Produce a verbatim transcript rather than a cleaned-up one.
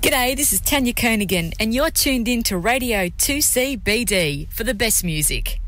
G'day, this is Tanya Koenigan, and you're tuned in to Radio two C B D for the best music.